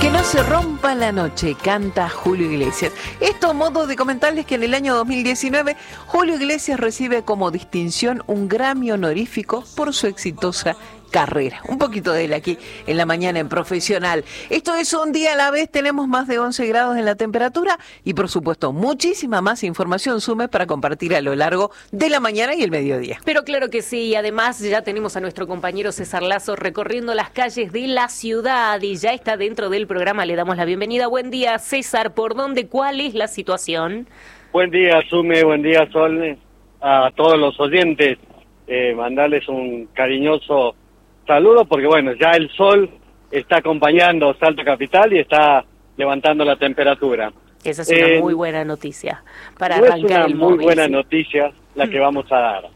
Que no se rompa la noche, canta Julio Iglesias. Esto modo de comentarles que en el año 2019 Julio Iglesias recibe como distinción un Grammy honorífico por su exitosa carrera. Un poquito de él aquí en la mañana en Profesional. Esto es Un Día a la Vez, tenemos más de 11 grados en la temperatura y por supuesto muchísima más información Sume para compartir a lo largo de la mañana y el mediodía. Pero claro que sí, y además ya tenemos a nuestro compañero César Lazo recorriendo las calles de la ciudad y ya está dentro del programa, le damos la bienvenida. Buen día, César, ¿por dónde? ¿Cuál es la situación? Buen día, Sume, buen día, Sol, a todos los oyentes, mandarles un cariñoso saludo porque bueno, ya el sol está acompañando Salta Capital y está levantando la temperatura. Esa es una muy buena noticia para arrancar el móvil. Es una muy buena noticia la que vamos a dar,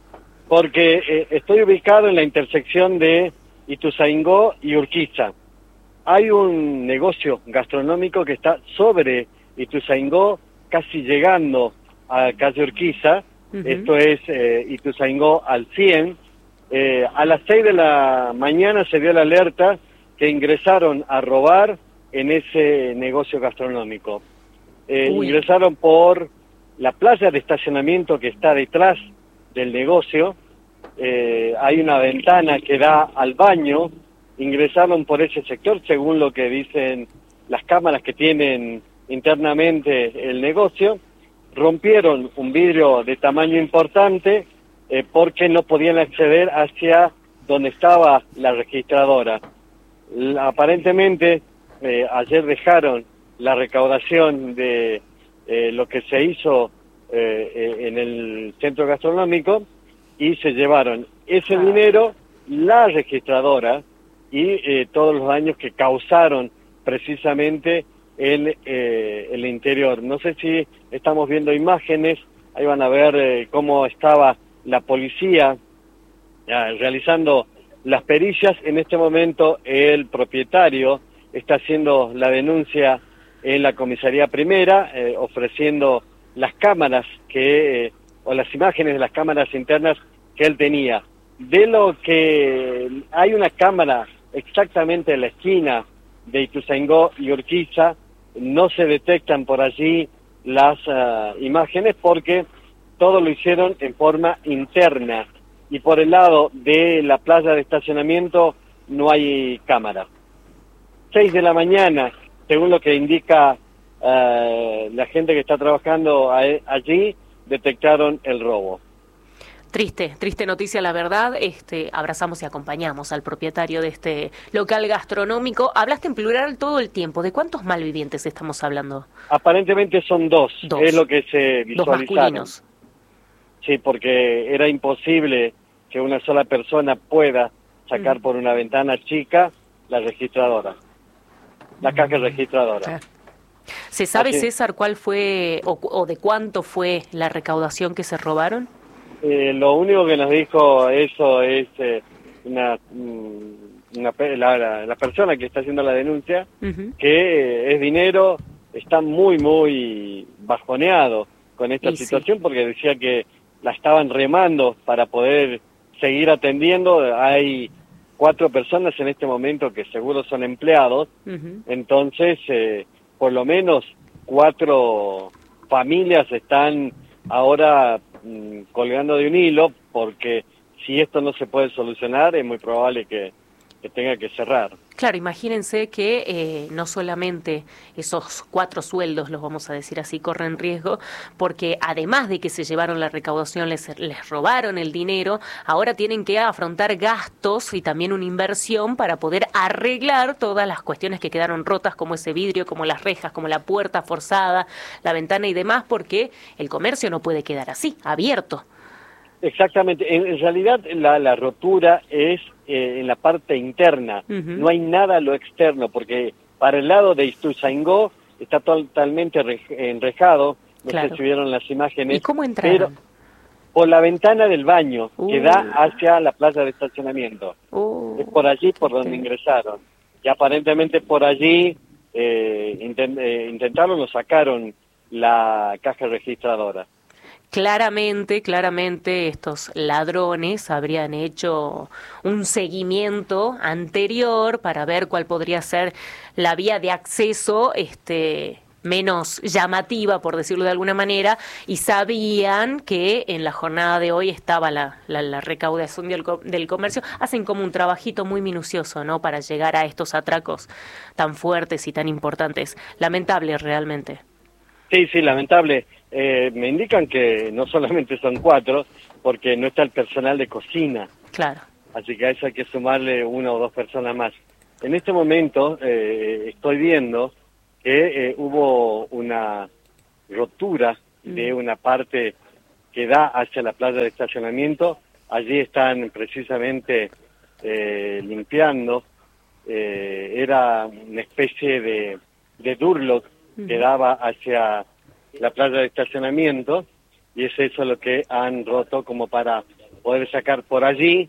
porque estoy ubicado en la intersección de Ituzaingó y Urquiza. Hay un negocio gastronómico que está sobre Ituzaingó, casi llegando a calle Urquiza. Esto es Ituzaingó al 100. A las 6 de la mañana se dio la alerta que ingresaron a robar en ese negocio gastronómico. Ingresaron por la playa de estacionamiento que está detrás del negocio. Hay una ventana que da al baño. Ingresaron por ese sector, según lo que dicen las cámaras que tienen internamente el negocio. Rompieron un vidrio de tamaño importante porque no podían acceder hacia donde estaba la registradora. Aparentemente, ayer dejaron la recaudación de lo que se hizo en el centro gastronómico y se llevaron ese dinero, la registradora y todos los daños que causaron precisamente en el interior. No sé si estamos viendo imágenes, ahí van a ver cómo estaba la policía realizando las pericias. En este momento el propietario está haciendo la denuncia en la comisaría primera, ofreciendo las cámaras o las imágenes de las cámaras internas que él tenía. De lo que hay una cámara exactamente en la esquina de Ituzaingó y Urquiza, no se detectan por allí las imágenes porque todo lo hicieron en forma interna y por el lado de la playa de estacionamiento no hay cámara. 6 de la mañana, según lo que indica la gente que está trabajando allí, detectaron el robo. Triste noticia, la verdad. Abrazamos y acompañamos al propietario de este local gastronómico. Hablaste en plural todo el tiempo. ¿De cuántos malvivientes estamos hablando? Aparentemente son dos. Es lo que se visualizaron. Dos masculinos. Sí, porque era imposible que una sola persona pueda sacar por una ventana chica la registradora, la caja registradora. Claro. ¿Se sabe, César, cuál fue o de cuánto fue la recaudación que se robaron? Lo único que nos dijo eso es la persona que está haciendo la denuncia, que es dinero, está muy bajoneado con esta situación, porque decía que la estaban remando para poder seguir atendiendo. Hay 4 personas en este momento que seguro son empleados, entonces por lo menos 4 familias están ahora colgando de un hilo, porque si esto no se puede solucionar es muy probable que tenga que cerrar. Claro, imagínense que no solamente esos 4 sueldos, los vamos a decir así, corren riesgo, porque además de que se llevaron la recaudación, les robaron el dinero, ahora tienen que afrontar gastos y también una inversión para poder arreglar todas las cuestiones que quedaron rotas, como ese vidrio, como las rejas, como la puerta forzada, la ventana y demás, porque el comercio no puede quedar así, abierto. Exactamente, en realidad la rotura es en la parte interna, no hay nada a lo externo, porque para el lado de Ituzaingó está totalmente enrejado, no sé si vieron las imágenes. ¿Y cómo entraron? Pero por la ventana del baño que da hacia la playa de estacionamiento. Es por allí por donde ingresaron. Y aparentemente por allí intentaron o sacaron la caja registradora. Claramente estos ladrones habrían hecho un seguimiento anterior para ver cuál podría ser la vía de acceso, menos llamativa, por decirlo de alguna manera, y sabían que en la jornada de hoy estaba la recaudación del comercio. Hacen como un trabajito muy minucioso, ¿no?, para llegar a estos atracos tan fuertes y tan importantes. Lamentable realmente. Sí, lamentable. Me indican que no solamente son 4, porque no está el personal de cocina. Claro. Así que a eso hay que sumarle 1 o 2 personas más. En este momento estoy viendo que hubo una rotura de una parte que da hacia la playa de estacionamiento. Allí están precisamente limpiando. Era una especie de durlock que daba hacia la playa de estacionamiento, y es eso lo que han roto como para poder sacar por allí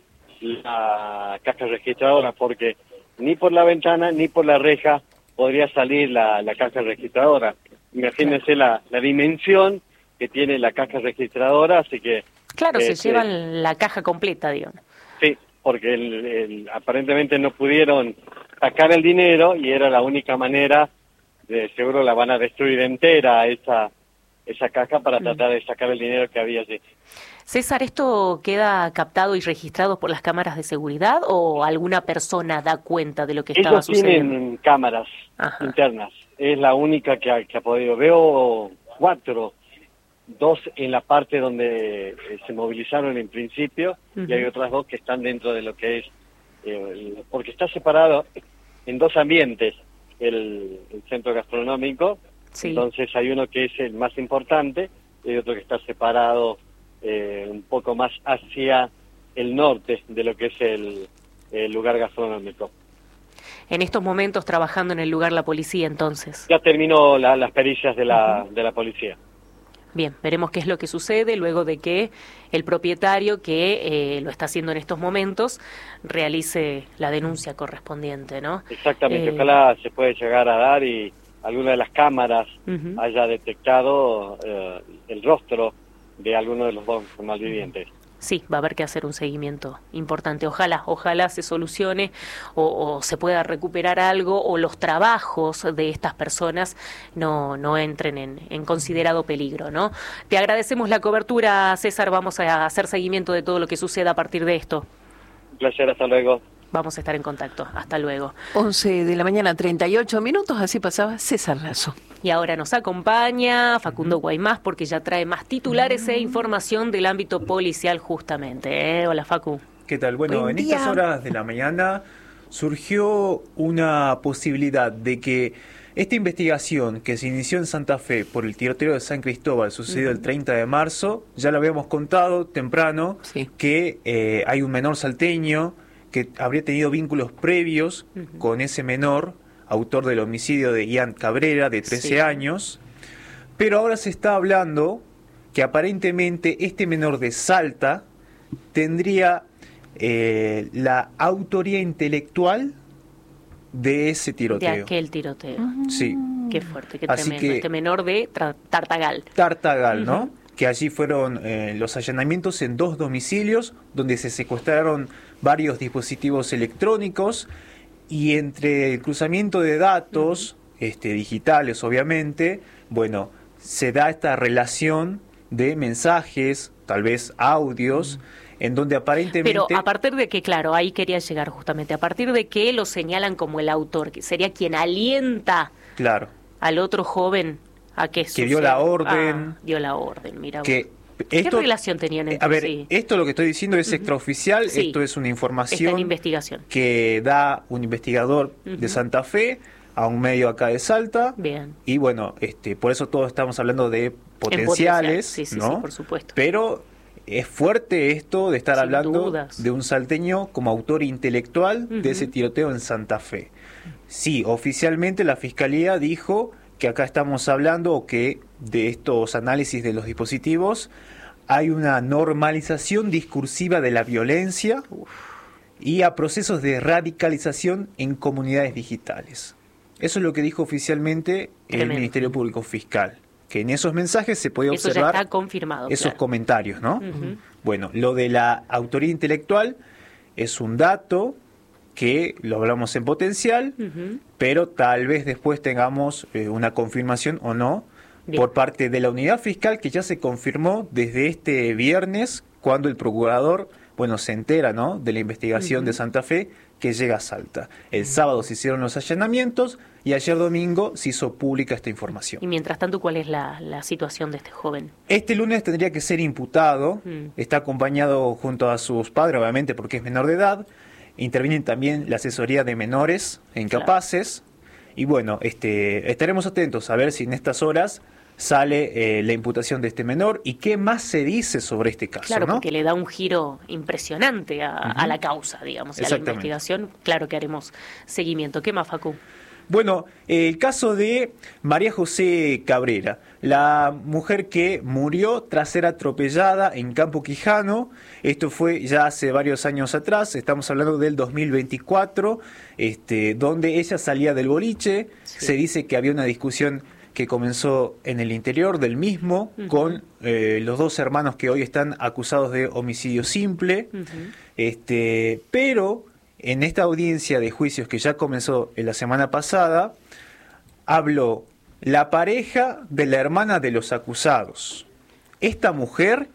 la caja registradora, porque ni por la ventana ni por la reja podría salir la caja registradora. Imagínense la dimensión que tiene la caja registradora, así que... Claro, se llevan la caja completa, digamos. Sí, porque aparentemente no pudieron sacar el dinero y era la única manera, seguro la van a destruir entera esa caja para tratar de sacar el dinero que había allí. César, ¿esto queda captado y registrado por las cámaras de seguridad o alguna persona da cuenta de lo que estaba sucediendo? Ellos tienen cámaras internas, es la única que ha podido. Veo 4, 2 en la parte donde se movilizaron en principio, y hay otras 2 que están dentro de lo que es, porque está separado en 2 ambientes el centro gastronómico. Sí. Entonces hay uno que es el más importante y otro que está separado un poco más hacia el norte de lo que es el lugar gastronómico. En estos momentos trabajando en el lugar la policía, entonces. Ya terminó las pericias de la policía. Bien, veremos qué es lo que sucede luego de que el propietario, que lo está haciendo en estos momentos, realice la denuncia correspondiente, ¿no? Exactamente, ojalá se pueda llegar a dar y alguna de las cámaras haya detectado el rostro de alguno de los 2 malvivientes. Sí, va a haber que hacer un seguimiento importante. Ojalá se solucione o se pueda recuperar algo, o los trabajos de estas personas no entren en considerado peligro, ¿no? Te agradecemos la cobertura, César. Vamos a hacer seguimiento de todo lo que suceda a partir de esto. Un placer, hasta luego. Vamos a estar en contacto. Hasta luego. 11 de la mañana, 38 minutos, así pasaba César Lazo. Y ahora nos acompaña Facundo Guaymás, porque ya trae más titulares e información del ámbito policial justamente. Hola, Facu. ¿Qué tal? Bueno, en estas horas de la mañana surgió una posibilidad de que esta investigación que se inició en Santa Fe por el tiroteo de San Cristóbal, sucedido el 30 de marzo, ya lo habíamos contado temprano, que hay un menor salteño que habría tenido vínculos previos con ese menor, autor del homicidio de Ian Cabrera, de 13 años, pero ahora se está hablando que aparentemente este menor de Salta tendría la autoría intelectual de ese tiroteo. De aquel tiroteo. Sí. Qué fuerte, qué tremendo. Este menor de Tartagal. Tartagal, ¿no? Que allí fueron los allanamientos en 2 domicilios donde se secuestraron varios dispositivos electrónicos, y entre el cruzamiento de datos digitales, obviamente, bueno, se da esta relación de mensajes, tal vez audios, en donde aparentemente... Pero a partir de que, claro, ahí quería llegar justamente, a partir de que lo señalan como el autor, que sería quien alienta al otro joven a que suceda. Dio la orden. Dio la orden, mira. ¿Qué relación tenían entre sí? Esto lo que estoy diciendo es extraoficial, esto es una información está en investigación, que da un investigador de Santa Fe a un medio acá de Salta. Bien. Y bueno, por eso todos estamos hablando de potenciales, ¿no? Sí, por supuesto. Pero es fuerte esto de estar hablando de un salteño como autor intelectual de ese tiroteo en Santa Fe. Sí, oficialmente la Fiscalía dijo que acá estamos hablando, o que de estos análisis de los dispositivos hay una normalización discursiva de la violencia y a procesos de radicalización en comunidades digitales. Eso es lo que dijo oficialmente el Ministerio Público Fiscal. que en esos mensajes se podía Eso observar ya está confirmado, esos claro. comentarios, ¿no? Bueno, lo de la autoría intelectual es un dato que lo hablamos en potencial, pero tal vez después tengamos una confirmación o no por parte de la unidad fiscal, que ya se confirmó desde este viernes, cuando el procurador, bueno, se entera, ¿no?, de la investigación de Santa Fe, que llega a Salta. El sábado se hicieron los allanamientos y ayer domingo se hizo pública esta información. Y mientras tanto, ¿cuál es la situación de este joven? Este lunes tendría que ser imputado, está acompañado junto a sus padres, obviamente porque es menor de edad, intervienen también la asesoría de menores incapaces, y bueno, estaremos atentos a ver si en estas horas sale la imputación de este menor y qué más se dice sobre este caso. Claro, ¿no? porque le da un giro impresionante a la causa, digamos, y a la investigación. Claro que haremos seguimiento. ¿Qué más, Facu? Bueno, el caso de María José Cabrera, la mujer que murió tras ser atropellada en Campo Quijano. Esto fue ya hace varios años atrás, estamos hablando del 2024, donde ella salía del boliche. Se dice que había una discusión que comenzó en el interior del mismo con los dos hermanos que hoy están acusados de homicidio simple, pero en esta audiencia de juicios que ya comenzó en la semana pasada, habló la pareja de la hermana de los acusados. Esta mujer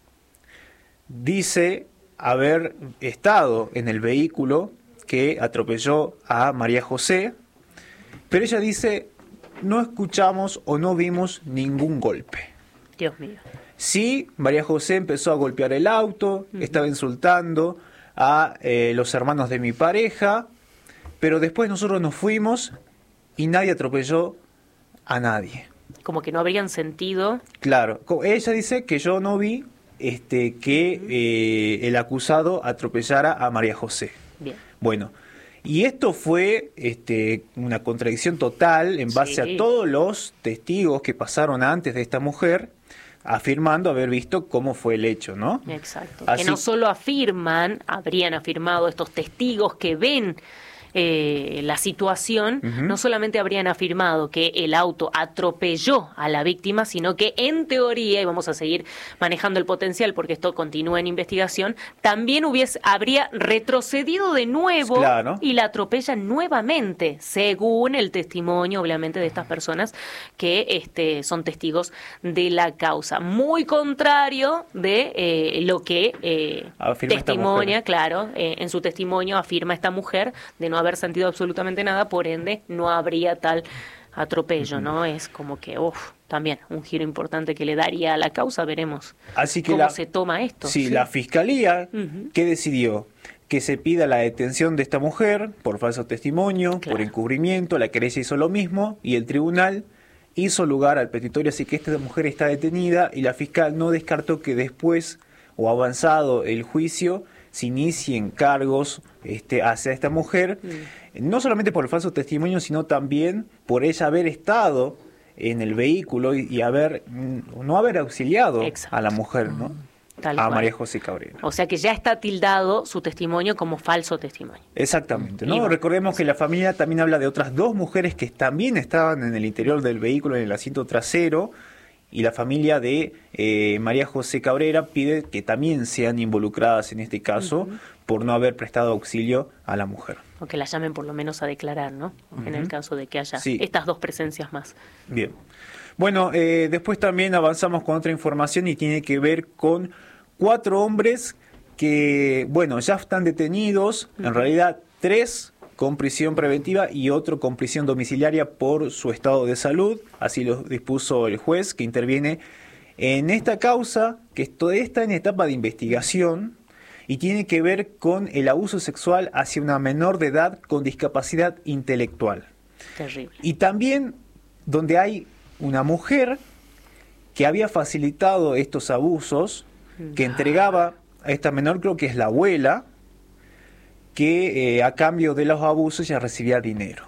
dice haber estado en el vehículo que atropelló a María José, pero ella dice: no escuchamos o no vimos ningún golpe. Dios mío. Sí, María José empezó a golpear el auto, estaba insultando a los hermanos de mi pareja, pero después nosotros nos fuimos y nadie atropelló a nadie. Como que no habrían sentido. Claro, ella dice que yo no vi que el acusado atropellara a María José. Bien. Bueno, y esto fue una contradicción total en base a todos los testigos que pasaron antes de esta mujer, afirmando haber visto cómo fue el hecho, ¿no? Exacto. Así, que no solo habrían afirmado estos testigos que ven la situación, no solamente habrían afirmado que el auto atropelló a la víctima, sino que en teoría, y vamos a seguir manejando el potencial porque esto continúa en investigación, también habría retrocedido de nuevo y la atropella nuevamente, según el testimonio, obviamente, de estas personas que son testigos de la causa. Muy contrario de lo que testimonia, en su testimonio afirma esta mujer de no haber sentido absolutamente nada, por ende no habría tal atropello, ¿no? Es como que, también un giro importante que le daría a la causa. Veremos así que cómo se toma esto. Sí, la fiscalía, ¿qué decidió? Que se pida la detención de esta mujer por falso testimonio, por encubrimiento. La querella hizo lo mismo y el tribunal hizo lugar al petitorio, así que esta mujer está detenida y la fiscal no descartó que después, o avanzado el juicio, se inicien cargos hacia esta mujer, no solamente por el falso testimonio, sino también por ella haber estado en el vehículo y no haber auxiliado a la mujer, ¿no? A María José Cabrera. O sea que ya está tildado su testimonio como falso testimonio. Exactamente, ¿no? Recordemos que la familia también habla de otras dos mujeres que también estaban en el interior del vehículo, en el asiento trasero, y la familia de María José Cabrera pide que también sean involucradas en este caso por no haber prestado auxilio a la mujer. O que la llamen por lo menos a declarar, ¿no? En el caso de que haya estas dos presencias más. Bien. Bueno, después también avanzamos con otra información y tiene que ver con 4 hombres que, ya están detenidos, en realidad 3 con prisión preventiva y otro con prisión domiciliaria por su estado de salud. Así lo dispuso el juez que interviene en esta causa, que está en etapa de investigación y tiene que ver con el abuso sexual hacia una menor de edad con discapacidad intelectual. Terrible. Y también donde hay una mujer que había facilitado estos abusos, que entregaba a esta menor, creo que es la abuela, que a cambio de los abusos ya recibía dinero.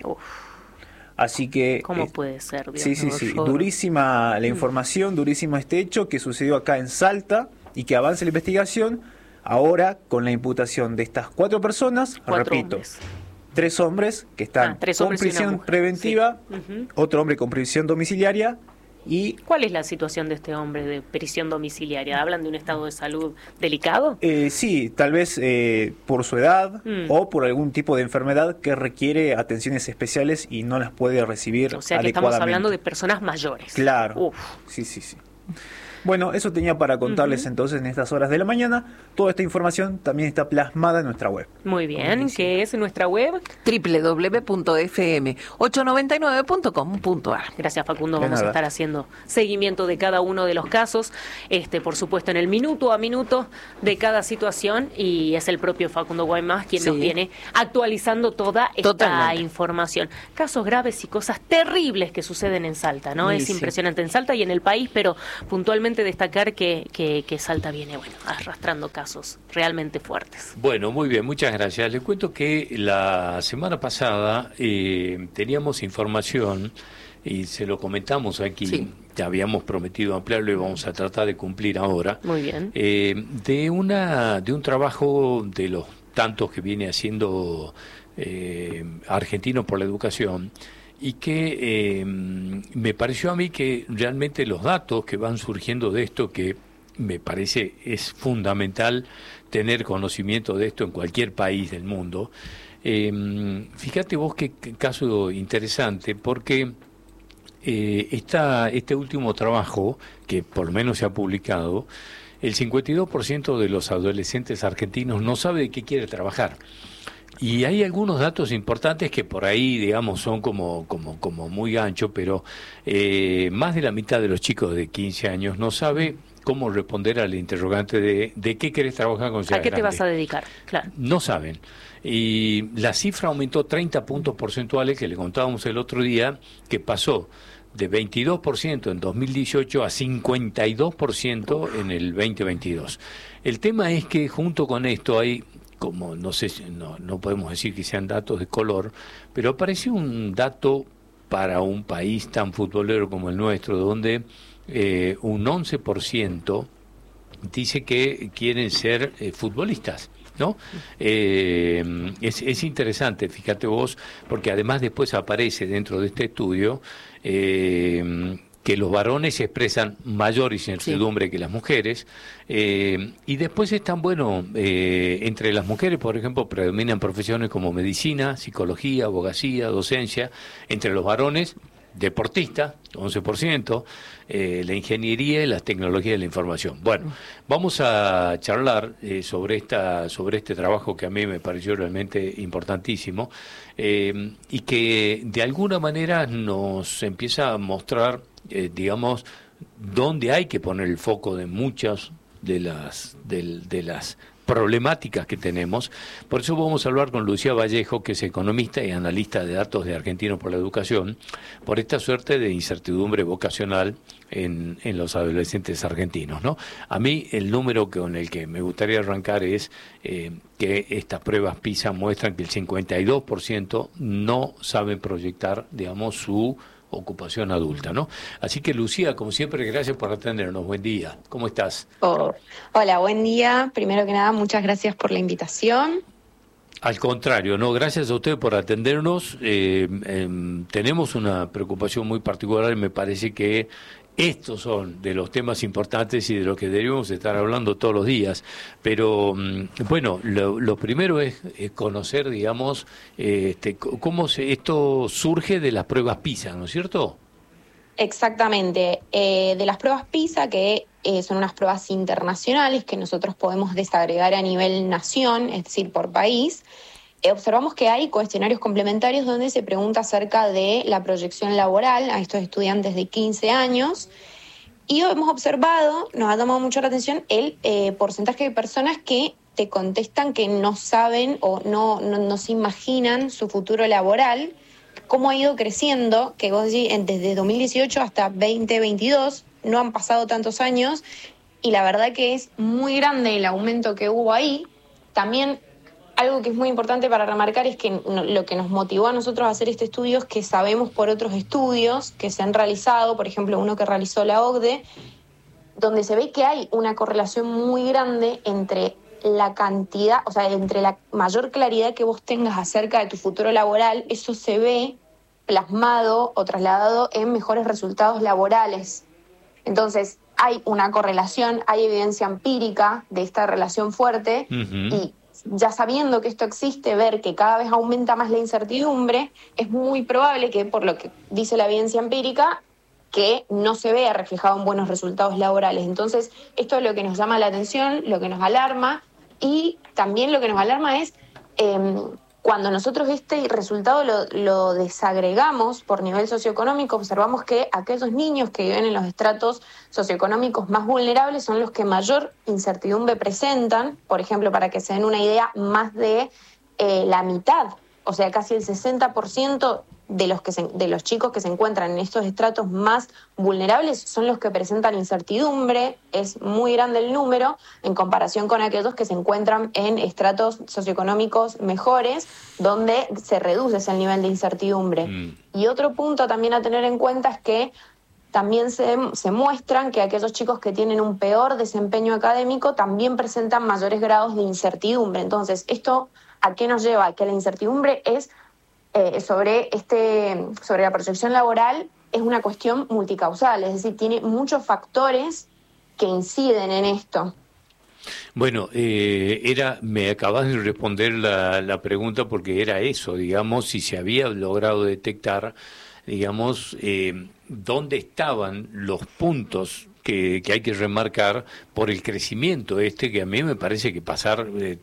Así que... ¿Cómo puede ser? Dios, sí. Durísima la información, durísimo este hecho que sucedió acá en Salta y que avance la investigación. Ahora, con la imputación de estas 4 personas, 4 repito, hombres. 3 hombres que están con prisión preventiva, otro hombre con prisión domiciliaria Y ¿cuál es la situación de este hombre de prisión domiciliaria? ¿Hablan de un estado de salud delicado? Sí, tal vez por su edad o por algún tipo de enfermedad que requiere atenciones especiales y no las puede recibir O sea que estamos hablando de personas mayores. Claro. Uf. Sí. Bueno, eso tenía para contarles entonces en estas horas de la mañana. Toda esta información también está plasmada en nuestra web. Muy bien, ¿qué es nuestra web? www.fm899.com.ar. Gracias, Facundo. Vamos a estar haciendo seguimiento de cada uno de los casos, por supuesto en el minuto a minuto de cada situación, y es el propio Facundo Guaymas quien nos viene actualizando toda esta información. Casos graves y cosas terribles que suceden en Salta, ¿no? Es impresionante en Salta y en el país, pero puntualmente destacar que Salta viene, arrastrando casos realmente fuertes. Bueno, muy bien, muchas gracias. Les cuento que la semana pasada teníamos información y se lo comentamos aquí, ya habíamos prometido ampliarlo y vamos a tratar de cumplir ahora. Muy bien. De un trabajo de los tantos que viene haciendo Argentinos por la Educación, y que me pareció a mí que realmente los datos que van surgiendo de esto, que me parece es fundamental tener conocimiento de esto en cualquier país del mundo. Fíjate vos qué caso interesante, porque este último trabajo, que por lo menos se ha publicado, el 52% de los adolescentes argentinos no sabe de qué quiere trabajar. Y hay algunos datos importantes que por ahí, digamos, son como muy gancho, pero más de la mitad de los chicos de 15 años no sabe cómo responder al interrogante de qué querés trabajar cuando seas grande. ¿A qué te vas a dedicar? Claro. No saben. Y la cifra aumentó 30 puntos porcentuales, que le contábamos el otro día, que pasó de 22% en 2018 a 52% en el 2022. El tema es que junto con esto hay, como no sé, no podemos decir que sean datos de color, pero apareció un dato para un país tan futbolero como el nuestro, donde un 11% dice que quieren ser futbolistas, ¿no? Es interesante, fíjate vos, porque además después aparece dentro de este estudio que los varones expresan mayor incertidumbre que las mujeres, y después están, entre las mujeres, por ejemplo, predominan profesiones como medicina, psicología, abogacía, docencia; entre los varones, deportista, 11%, la ingeniería y las tecnologías de la información. Bueno, vamos a charlar sobre este trabajo que a mí me pareció realmente importantísimo, y que de alguna manera nos empieza a mostrar, digamos, dónde hay que poner el foco de muchas de las problemáticas que tenemos. Por eso vamos a hablar con Lucía Vallejo, que es economista y analista de datos de Argentinos por la Educación, por esta suerte de incertidumbre vocacional en los adolescentes argentinos, ¿no? A mí el número con el que me gustaría arrancar es que estas pruebas PISA muestran que el 52% no saben proyectar, digamos, su ocupación adulta, ¿no? Así que, Lucía, como siempre, gracias por atendernos. Buen día. ¿Cómo estás? Hola, buen día. Primero que nada, muchas gracias por la invitación. Al contrario, no, gracias a usted por atendernos. Tenemos una preocupación muy particular y me parece que estos son de los temas importantes y de los que debemos estar hablando todos los días. Pero, bueno, lo primero es conocer, digamos, cómo esto surge de las pruebas PISA, ¿no es cierto? Exactamente. De las pruebas PISA, que son unas pruebas internacionales que nosotros podemos desagregar a nivel nación, es decir, por país, observamos que hay cuestionarios complementarios donde se pregunta acerca de la proyección laboral a estos estudiantes de 15 años, y hemos observado, nos ha llamado mucho la atención el porcentaje de personas que te contestan que no saben o no se imaginan su futuro laboral, cómo ha ido creciendo, que vos decís, desde 2018 hasta 2022, no han pasado tantos años, y la verdad que es muy grande el aumento que hubo ahí. También algo que es muy importante para remarcar es que lo que nos motivó a nosotros a hacer este estudio es que sabemos por otros estudios que se han realizado, por ejemplo uno que realizó la OCDE, donde se ve que hay una correlación muy grande entre la cantidad, o sea, entre la mayor claridad que vos tengas acerca de tu futuro laboral, eso se ve plasmado o trasladado en mejores resultados laborales. Entonces, hay una correlación, hay evidencia empírica de esta relación fuerte y ya sabiendo que esto existe, ver que cada vez aumenta más la incertidumbre, es muy probable que, por lo que dice la evidencia empírica, que no se vea reflejado en buenos resultados laborales. Entonces, esto es lo que nos llama la atención, lo que nos alarma, y también lo que nos alarma es cuando nosotros este resultado lo desagregamos por nivel socioeconómico, observamos que aquellos niños que viven en los estratos socioeconómicos más vulnerables son los que mayor incertidumbre presentan. Por ejemplo, para que se den una idea, más de la mitad, o sea, casi el 60% de los chicos que se encuentran en estos estratos más vulnerables son los que presentan incertidumbre. Es muy grande el número en comparación con aquellos que se encuentran en estratos socioeconómicos mejores, donde se reduce ese nivel de incertidumbre. Y otro punto también a tener en cuenta es que también se muestran que aquellos chicos que tienen un peor desempeño académico también presentan mayores grados de incertidumbre. Entonces, ¿esto a qué nos lleva? Que la incertidumbre es sobre la proyección laboral, es una cuestión multicausal, es decir, tiene muchos factores que inciden en esto. Bueno, me acabas de responder la pregunta, porque era eso, digamos, si se había logrado detectar, digamos, dónde estaban los puntos que hay que remarcar por el crecimiento que a mí me parece que pasar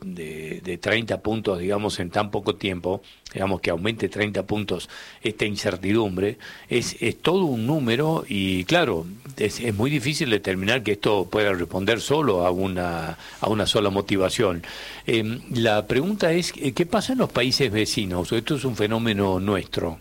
de 30 puntos, digamos, en tan poco tiempo, digamos, que aumente 30 puntos esta incertidumbre, es todo un número, y claro, es muy difícil determinar que esto pueda responder solo a una sola motivación. La pregunta es, ¿qué pasa en los países vecinos? ¿Esto es un fenómeno nuestro?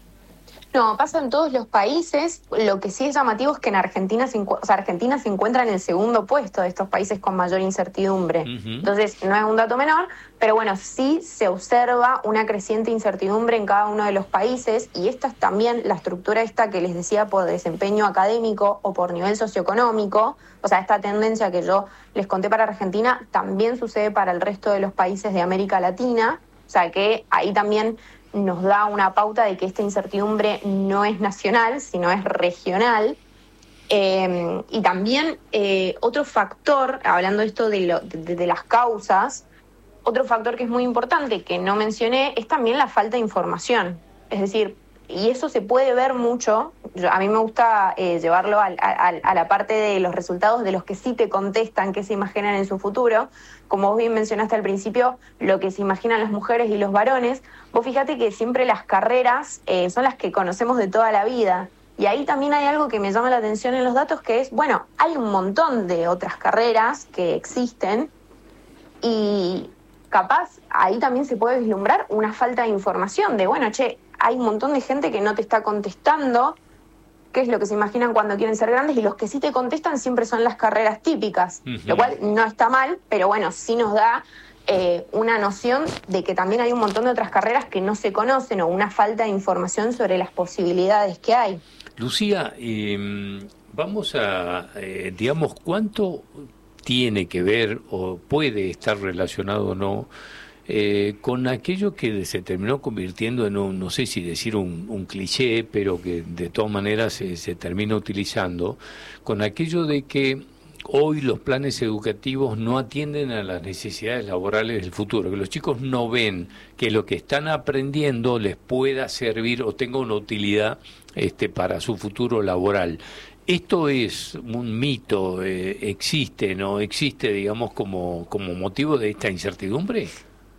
No, pasa en todos los países. Lo que sí es llamativo es que en Argentina Argentina se encuentra en el segundo puesto de estos países con mayor incertidumbre. Entonces, no es un dato menor, pero bueno, sí se observa una creciente incertidumbre en cada uno de los países, y esta es también la estructura esta que les decía, por desempeño académico o por nivel socioeconómico. O sea, esta tendencia que yo les conté para Argentina también sucede para el resto de los países de América Latina. O sea, que ahí también nos da una pauta de que esta incertidumbre no es nacional, sino es regional. Y también otro factor, hablando de esto de las causas, otro factor que es muy importante, que no mencioné, es también la falta de información. Es decir, y eso se puede ver mucho, a mí me gusta llevarlo a la parte de los resultados de los que sí te contestan qué se imaginan en su futuro. Como vos bien mencionaste al principio, lo que se imaginan las mujeres y los varones, vos fíjate que siempre las carreras son las que conocemos de toda la vida. Y ahí también hay algo que me llama la atención en los datos, que es, bueno, hay un montón de otras carreras que existen, y capaz ahí también se puede vislumbrar una falta de información de, bueno, hay un montón de gente que no te está contestando qué es lo que se imaginan cuando quieren ser grandes, y los que sí te contestan siempre son las carreras típicas, lo cual no está mal, pero bueno, sí nos da una noción de que también hay un montón de otras carreras que no se conocen, o una falta de información sobre las posibilidades que hay. Lucía, vamos a, digamos, ¿cuánto tiene que ver o puede estar relacionado o no con aquello que se terminó convirtiendo en un, no sé si decir un cliché, pero que de todas maneras se termina utilizando, con aquello de que hoy los planes educativos no atienden a las necesidades laborales del futuro, que los chicos no ven que lo que están aprendiendo les pueda servir o tenga una utilidad para su futuro laboral? ¿Esto es un mito? ¿Existe, no existe, digamos, como motivo de esta incertidumbre?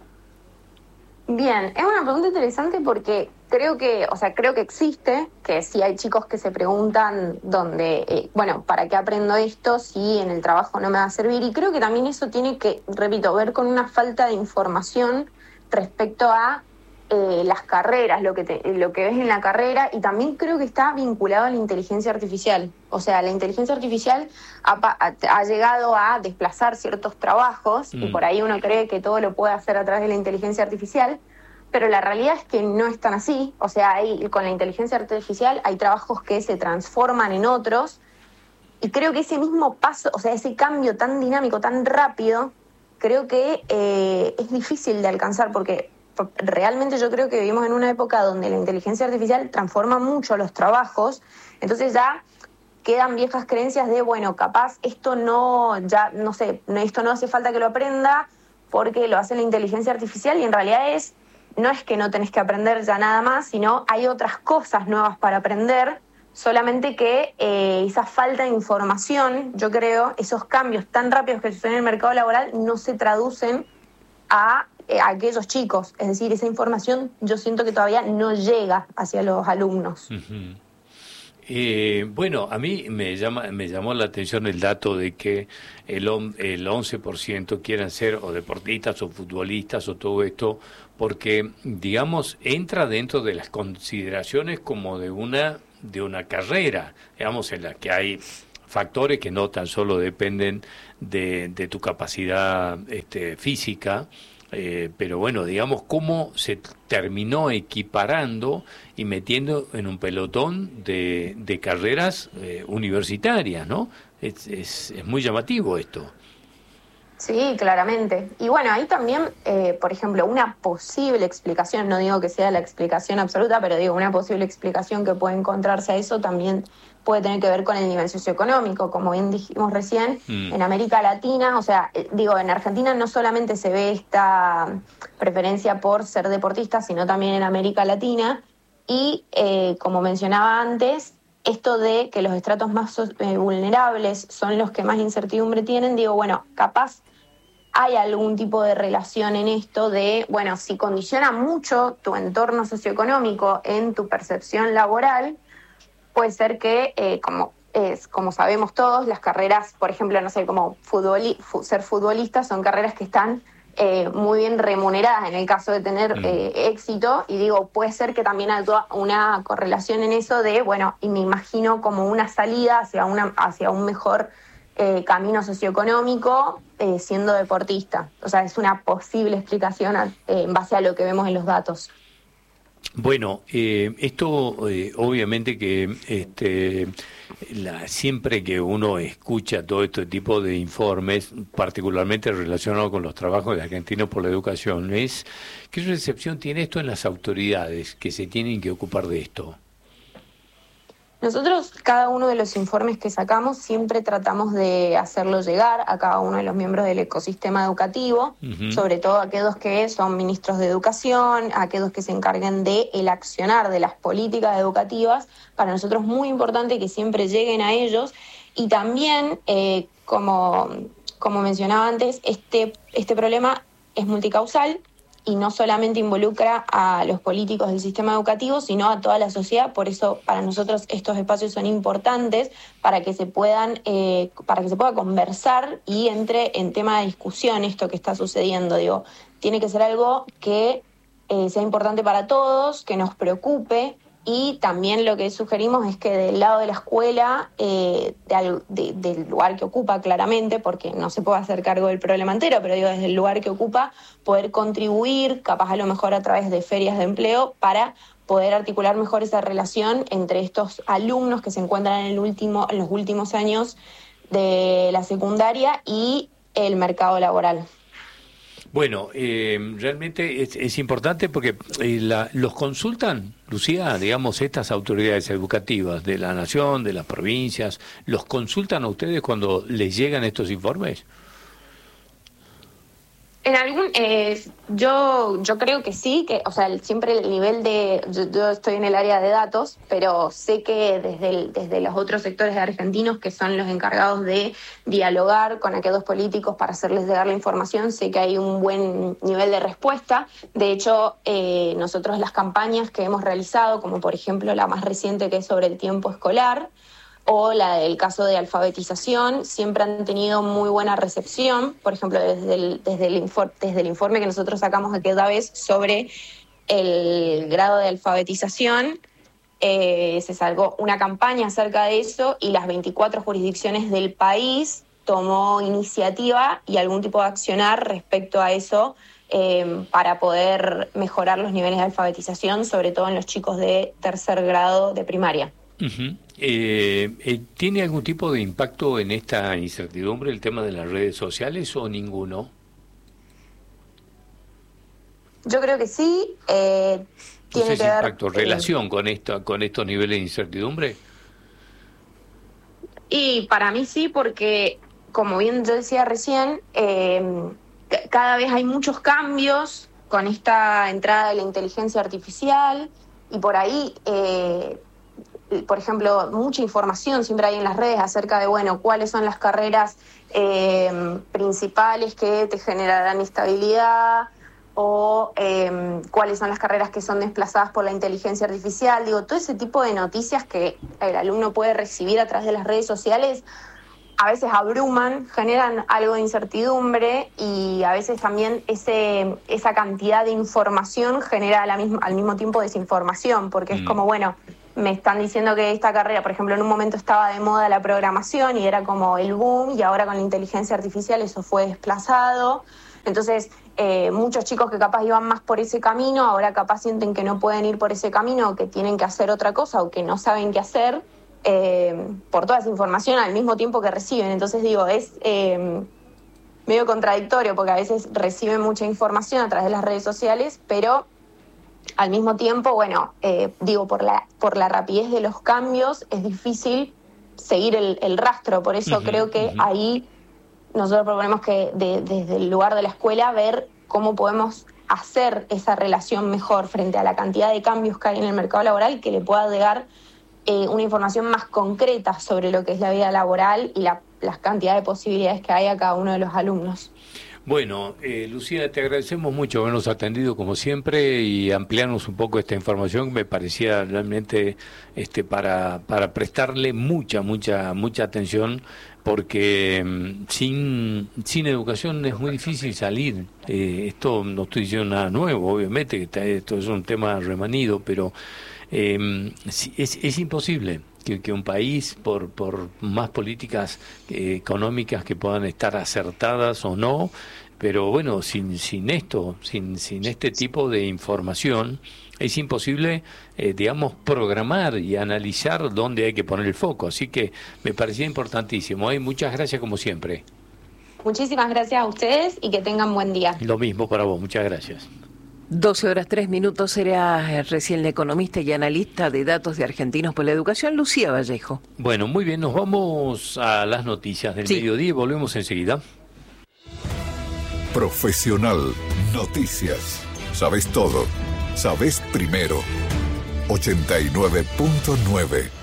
Bien, es una pregunta interesante, porque creo que existe, que sí hay chicos que se preguntan ¿para qué aprendo esto si en el trabajo no me va a servir? Y creo que también eso tiene que, repito, ver con una falta de información respecto a las carreras, lo que ves en la carrera, y también creo que está vinculado a la inteligencia artificial. O sea, la inteligencia artificial ha llegado a desplazar ciertos trabajos, y por ahí uno cree que todo lo puede hacer a través de la inteligencia artificial, pero la realidad es que no es tan así. O sea, con la inteligencia artificial hay trabajos que se transforman en otros, y creo que ese mismo paso, o sea, ese cambio tan dinámico, tan rápido, creo que es difícil de alcanzar, porque realmente yo creo que vivimos en una época donde la inteligencia artificial transforma mucho los trabajos, entonces ya quedan viejas creencias de, bueno, capaz esto no, ya, no sé, esto no hace falta que lo aprenda porque lo hace la inteligencia artificial y en realidad no es que no tenés que aprender ya nada más, sino hay otras cosas nuevas para aprender, solamente que esa falta de información, yo creo, esos cambios tan rápidos que suceden en el mercado laboral no se traducen a aquellos chicos. Es decir, esa información yo siento que todavía no llega hacia los alumnos. Uh-huh. Bueno, a mí me llamó la atención el dato de que el 11% quieran ser o deportistas o futbolistas o todo esto, porque, digamos, entra dentro de las consideraciones como de una carrera, digamos, en la que hay factores que no tan solo dependen de tu capacidad física, pero bueno, digamos, cómo se terminó equiparando y metiendo en un pelotón de carreras universitarias, ¿no? Es muy llamativo esto. Sí, claramente. Y bueno, ahí también, por ejemplo, una posible explicación, no digo que sea la explicación absoluta, pero digo, una posible explicación que puede encontrarse a eso también puede tener que ver con el nivel socioeconómico. Como bien dijimos recién, en América Latina, o sea, en Argentina no solamente se ve esta preferencia por ser deportista, sino también en América Latina. Y como mencionaba antes, esto de que los estratos más vulnerables son los que más incertidumbre tienen, digo, bueno, capaz hay algún tipo de relación en esto de, bueno, si condiciona mucho tu entorno socioeconómico en tu percepción laboral, puede ser que, como sabemos todos, las carreras, por ejemplo, no sé, como ser futbolista, son carreras que están muy bien remuneradas en el caso de tener éxito, y digo, puede ser que también haya una correlación en eso de, bueno, y me imagino como una salida hacia un mejor camino socioeconómico siendo deportista. O sea, es una posible explicación en base a lo que vemos en los datos. Bueno, esto obviamente que siempre que uno escucha todo este tipo de informes, particularmente relacionados con los trabajos de Argentinos por la Educación, ¿qué recepción tiene esto en las autoridades que se tienen que ocupar de esto? Nosotros, cada uno de los informes que sacamos, siempre tratamos de hacerlo llegar a cada uno de los miembros del ecosistema educativo, sobre todo aquellos que son ministros de educación, aquellos que se encarguen de el accionar de las políticas educativas. Para nosotros es muy importante que siempre lleguen a ellos. Y también, como mencionaba antes, este problema es multicausal y no solamente involucra a los políticos del sistema educativo, sino a toda la sociedad. Por eso, para nosotros, estos espacios son importantes para que se pueda conversar y entre en tema de discusión esto que está sucediendo. Digo, tiene que ser algo que sea importante para todos, que nos preocupe. Y también lo que sugerimos es que del lado de la escuela, del lugar que ocupa claramente, porque no se puede hacer cargo del problema entero, pero digo, desde el lugar que ocupa, poder contribuir, capaz a lo mejor a través de ferias de empleo, para poder articular mejor esa relación entre estos alumnos que se encuentran en los últimos años de la secundaria y el mercado laboral. Bueno, realmente es importante porque los consultan, Lucía, digamos, estas autoridades educativas de la nación, de las provincias, ¿los consultan a ustedes cuando les llegan estos informes? En yo creo que sí, que, o sea, siempre el nivel de, yo estoy en el área de datos, pero sé que desde los otros sectores argentinos que son los encargados de dialogar con aquellos políticos para hacerles llegar la información, sé que hay un buen nivel de respuesta. De hecho, nosotros las campañas que hemos realizado, como por ejemplo la más reciente que es sobre el tiempo escolar, o el caso de alfabetización, siempre han tenido muy buena recepción. Por ejemplo, desde el informe que nosotros sacamos aquella vez sobre el grado de alfabetización, se sacó una campaña acerca de eso y las 24 jurisdicciones del país tomó iniciativa y algún tipo de accionar respecto a eso para poder mejorar los niveles de alfabetización, sobre todo en los chicos de tercer grado de primaria. Uh-huh. ¿Tiene algún tipo de impacto en esta incertidumbre el tema de las redes sociales o ninguno? Yo creo que sí. Tiene que ver relación con estos niveles de incertidumbre. Y para mí sí, porque como bien yo decía recién, cada vez hay muchos cambios con esta entrada de la inteligencia artificial y por ahí, por ejemplo, mucha información siempre hay en las redes acerca de, bueno, cuáles son las carreras principales que te generarán estabilidad o cuáles son las carreras que son desplazadas por la inteligencia artificial. Digo, todo ese tipo de noticias que el alumno puede recibir a través de las redes sociales a veces abruman, generan algo de incertidumbre y a veces también esa cantidad de información genera al mismo tiempo desinformación, porque es como, bueno, me están diciendo que esta carrera, por ejemplo, en un momento estaba de moda la programación y era como el boom, y ahora con la inteligencia artificial eso fue desplazado. Entonces, muchos chicos que capaz iban más por ese camino, ahora capaz sienten que no pueden ir por ese camino, o que tienen que hacer otra cosa, o que no saben qué hacer, por toda esa información al mismo tiempo que reciben. Entonces digo, es medio contradictorio, porque a veces reciben mucha información a través de las redes sociales, pero al mismo tiempo, bueno, digo, por la rapidez de los cambios es difícil seguir el rastro. Por eso creo que ahí nosotros proponemos que desde el lugar de la escuela ver cómo podemos hacer esa relación mejor frente a la cantidad de cambios que hay en el mercado laboral, que le pueda llegar una información más concreta sobre lo que es la vida laboral y las cantidades de posibilidades que hay a cada uno de los alumnos. Bueno, Lucía, te agradecemos mucho habernos atendido como siempre y ampliarnos un poco esta información. Me parecía realmente para prestarle mucha atención, porque sin educación es muy difícil salir. Esto no estoy diciendo nada nuevo, obviamente, que esto es un tema remanido, pero es imposible que un país, por más políticas económicas que puedan estar acertadas o no, pero bueno, sin este tipo de información, es imposible, programar y analizar dónde hay que poner el foco. Así que me parecía importantísimo. Muchas gracias como siempre. Muchísimas gracias a ustedes y que tengan buen día. Lo mismo para vos, muchas gracias. 12:03 era recién la economista y analista de datos de Argentinos por la Educación, Lucía Vallejo. Bueno, muy bien, nos vamos a las noticias del mediodía y volvemos enseguida. Profesional Noticias. Sabes todo. Sabes primero. 89.9